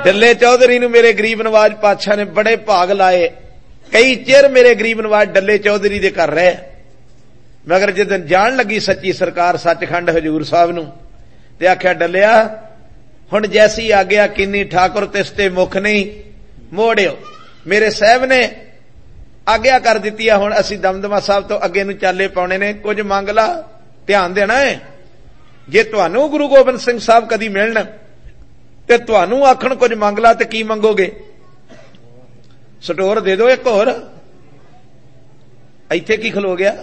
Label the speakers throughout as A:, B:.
A: डल्ले चौधरी नूं मेरे गरीब नवाज पातशाह ने बड़े भाग लाए। कई चिर मेरे गरीब नवाज डल्ले चौधरी दे घर रहे, मगर जिदन जान लगी सच्ची सरकार सचखंड हजूर साहब नूं ते आख्या डलिया हुण जैसी आग्या किन्नी ठाकुर तिसते मुख नहीं मोड़ियो। मेरे साहब ने आग्या कर दित्ती है, हुण असीं दमदमा साहब तो अगे नूं चाले पाउणे ने, कुछ मंग ला, ध्यान देना है। जे तुहानूं गुरु गोबिंद सिंह साहब कदी मिलण ते तुहानूं आखण कुछ मंग ला ते की मंगोगे? स्टोर दे दो एक होर। इत्थे की खलो गया?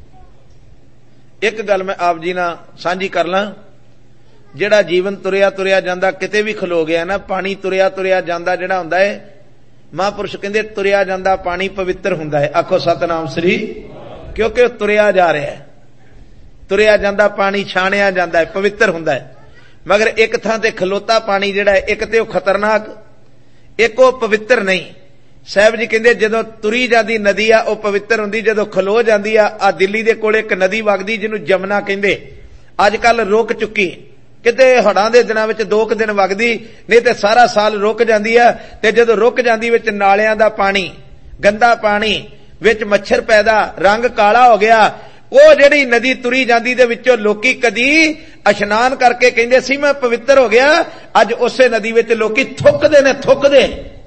A: एक गल मैं आप जी नाल सांझी कर ਲਾਂ, ਜਿਹੜਾ जीवन तुरिया तुरिया ਜਾਂਦਾ किते भी खलो गया ना, पानी तुरिया तुरिया ਜਾਂਦਾ ਜਿਹੜਾ ਹੁੰਦਾ है, महापुरुष कहते तुरिया ਜਾਂਦਾ पानी पवित्र ਹੁੰਦਾ है। आखो सतनाम श्री, क्योंकि तुरिया जा रहा है, तुरिया ਜਾਂਦਾ पानी छाणिया ਜਾਂਦਾ है, पवित्र ਹੁੰਦਾ है। मगर एक थां ते खलोता पानी ਜਿਹੜਾ है, एक ते ਉਹ खतरनाक, एक ਉਹ पवित्र नहीं। साहब जी कहते जदों तुरी जाती नदी आ ਉਹ पवित्र हुंदी, जदों खलो जाती आ दिल्ली दे कोल एक नदी वगदी जिन्हों जमुना कहते, अजकल रुक चुकी, किते हड़ां दे दिनां विच 2 दिन वगदी, नहीं ते सारा साल रुक जाती है। ते जदों रुक जाती विच नालियां दा पानी, गंदा पानी, विच मच्छर पैदा, रंग काला हो गया। ਉਹ ਜਿਹੜੀ नदी तुरी जाती दे विचों लोकी कदी इशनान करके कहंदे सी मैं पवित्र हो गया, अज उसे नदी विच लोकी थुकदे ने, थुकदे।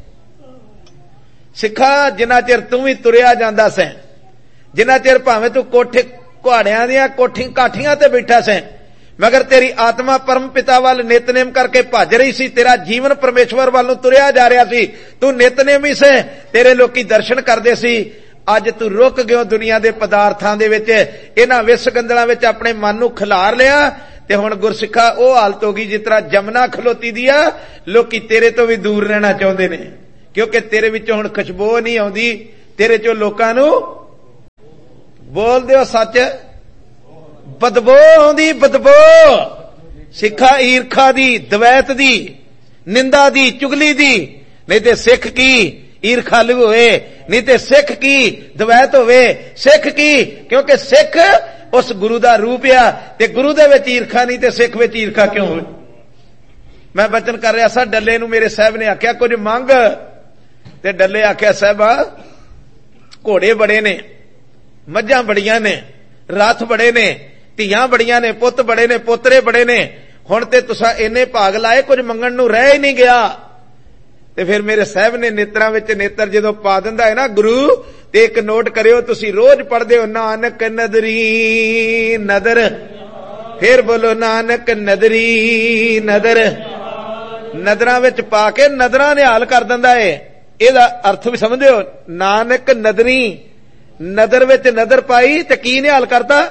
A: सिखा जिन्ना चिर तू भी तुरिया जांदा सैं, जिन्ना चिर भावें तू कोठे कुहाड़ियां दियां कोठी काठियां ते बैठा सैं, मगर तेरी आत्मा परम पिता वाल नितनेम करके भज रही सी, तेरा जीवन परमेश्वर वाल नूं तुरिया जा रहा सी, तू नितनेमी से, तेरे लोकी दर्शन करदे सी। अज तू रुक गयो दुनिया दे पदार्थां दे विच, इन्हां विस गंदलां विच अपने मन नूं खिलार लिया, ते हुण गुरसिखा ओह हालत हो गई जिस तरह जमुना खलोती दी आ। लोकी तेरे तो भी दूर रहना चाहुंदे ने, क्योंकि तेरे विचों हुण खुशबू नहीं आउंदी, तेरे चों लोकां नूं बोल दिओ सच बदबू आउंदी, बदबू। सिखा ईरखा दी, दवैत दी, निंदा दी, चुगली दी, नहीं ते सिख की ईरखालू होए, नहीं ते सिख की दवैत होवे। सिख की क्योंकि सिख उस गुरु दा रूप आ, ते गुरु दे विच ईरखा नहीं ते सिख विच ईरखा क्यों होवे? मैं वचन कर रहा सा, डल्ले नूं मेरे साहब ने आख्या कुछ मंग, ते डल्ले आख्या साहबा घोड़े बड़े ने, मझां बड़ियां ने, रथ बड़े ने, ਧੀਆਂ बड़ियां ने, पुत बड़े ने, पोतरे बड़े ने, हुण ते तुसां इन्ने भाग लाए कुछ मंगण नूं रह ही नहीं गया। ते फिर मेरे साहब ने नेत्रां विच नेत्र जदों पा दिंदा है ना गुरु, ते एक नोट करियो, तुसीं रोज पढ़दे हो नानक नदरी नदर, फिर बोलो नानक नदरी नदर, नदरां विच पा के नदरां निहाल कर दिंदा है। इहदा अर्थ भी समझदे हो? नानक नदरी, नदर विच नदर पाई ते की निहाल करता?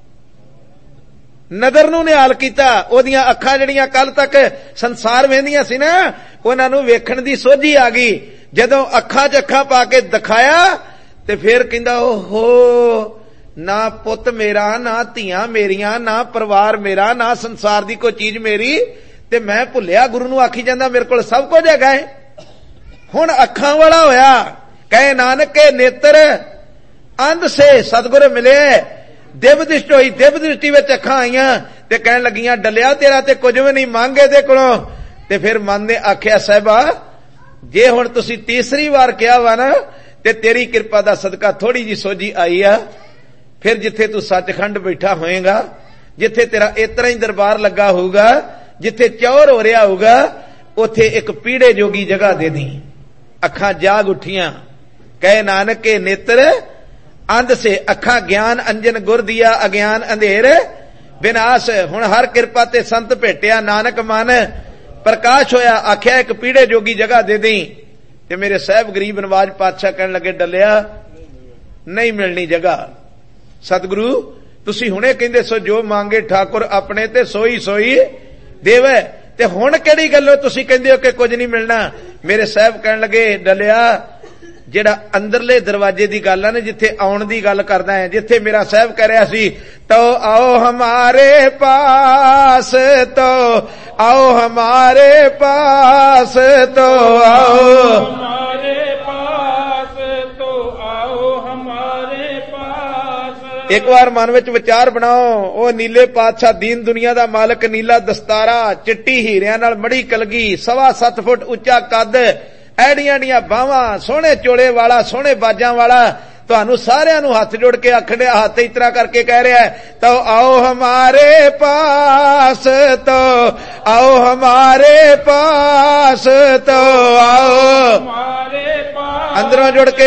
A: नदर नूं निहाल कीता। ओदियां अखां जड़ियां कल तक संसार वेंदियां सी ना, उन्हां नूं वेखण दी सोझी आ गई। जदों अखां च अखां पा के दिखाया ते फिर कहंदा ओहो, ना पुत मेरा, ना धीआं मेरियां, ना परिवार मेरा, ना संसार दी कोई चीज मेरी, ते मैं भुलिया गुरु नूं आखी जांदा मेरे कोल सब कुछ हैगा है। हुण अखां वाला होया, कहे नानक के नेत्र अंध से सतगुर मिले, दिव दृष्टि होई, दिव दृष्टि विच अखां आईयां ते कहण लगियां डलिया तेरा ते कुछ भी नहीं मांगे दे कोलों। ते फिर मन ने आख्या साहिबा जे हुण तुसीं तीसरी बार कहा वा ना, ते तेरी कृपा दा सदका थोड़ी जी सोझी आई आ, फिर जिथे तू सचखंड बैठा होएगा, जिथे तेरा इतना ही दरबार लगा होगा, जिथे चौर हो रहा होगा, उथे एक पीड़े जोगी जगह दे दी। अखां जाग उठियां, कहे नानक के नेत्र अंध से, अखां ज्ञान अंजन गुर दिया, अज्ञान अंधेर विनाश। हुण हर कृपा ते संत भेटिया, नानक मन प्रकाश होया। आख्या एक पीड़े जोगी जगह दे दी। ते मेरे साहब गरीब नवाज पातशाह कहन लगे डलिया नहीं मिलनी जगह। सतगुरु तुसीं हुणे कहंदे सो जो मांगे ठाकुर अपने ते सोई सोई देवे, ते हुण किहड़ी गल्लों तुसीं कहंदे हो कि कुछ नहीं मिलना? मेरे साहब कहन लगे डलिया जेड़ा अंदरले दरवाजे दी गल है ना, जिथे आउण दी गल करदा है, जिथे मेरा साहब कह रहा सी तो आओ हमारे पास, तो आओ हमारे पास, तो आओ हमारे पास, तो आओ हमारे पास, ਇੱਕ ਵਾਰ ਮਨ ਵਿੱਚ ਵਿਚਾਰ ਬਣਾਓ, ਉਹ ਨੀਲੇ ਪਾਤਸ਼ਾਹ ਦੀਨ ਦੁਨੀਆ ਦਾ ਮਾਲਕ, ਨੀਲਾ ਦਸਤਾਰਾ, ਚਿੱਟੀ ਹੀਰਿਆਂ ਨਾਲ ਮੜੀ ਕਲਗੀ, 7.25 ਫੁੱਟ ਉੱਚਾ ਕੱਦ, ਐੜੀਆਂ ਦੀਆਂ ਬਾਹਾਂ, ਸੋਹਣੇ ਚੋਲੇ ਵਾਲਾ, ਸੋਹਣੇ ਬਾਜਾਂ ਵਾਲਾ, ਤੁਹਾਨੂੰ ਸਾਰਿਆਂ ਨੂੰ ਹੱਥ ਜੋੜ ਕੇ ਆਖੜਿਆ, ਹੱਥ ਇਸ ਤਰ੍ਹਾਂ ਕਰਕੇ ਕਹਿ ਰਿਹਾ, ਤੋ ਆਓ ਹਮਾਰੇ ਪਾਸ, ਤੋ ਆਓ ਹਮਾਰੇ ਪਾਸ, ਤੋ ਆਓ ਹਮਾਰੇ ਪਾਸ, ਅੰਦਰੋਂ ਜੁੜ ਕੇ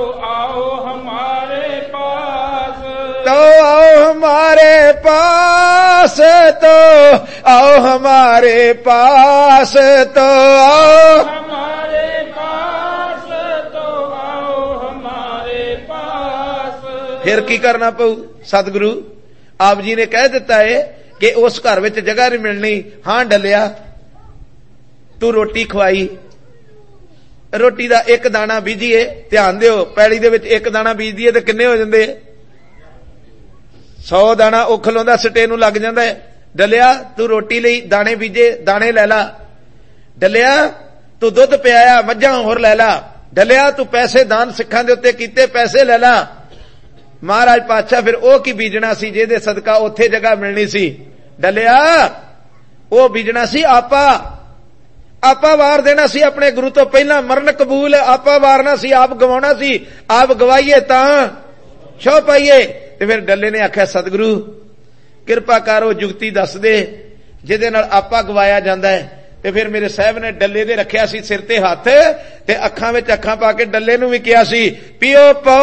A: तो आओ हमारे पास, तो आओ हमारे पास, तो आओ हमारे पास, तो आओ हमारे पास। फिर की करना पऊ? सतगुरु आप जी ने कह दिता है कि उस घर विच जगह नहीं मिलनी। हां डलिया, तू रोटी खवाई, रोटी दा एक दाना बीजीए, ध्यान दिओ, पैली दे विच एक दाना बीजदीए ते किन्ने हो जांदे? 100 दाना उखलों दा सटे नूं लग जांदा है। डलिया तू रोटी लई दाने बीजे, दाने लै ला। डलिया तू दुध पियाया, मझां होर लै ला। डलिया तू पैसे दान सिखां दे उत्ते कीते, पैसे लै ला। महाराज पातशाह फिर ओ की बीजना सी जिहदे सदका उत्थे जगह मिलनी सी? डलिया ओ बीजना सी आपा, आपा वार देना सी अपने गुरु तो पहला, मरण कबूल आपा वारना सी, आप गवाउणा सी, आप गवाईए तां छो पाईए। ते फिर डल्ले ने आख्या सतगुरु किरपा करो जुगती दस दे जिहदे नाल आपा गवाया जांदा है। ते फिर मेरे साहब ने डल्ले दे रखिया सी सिर ते हथ, ते अखां विच अखां पा के डल्ले नूं भी कहा सी पियो पाओ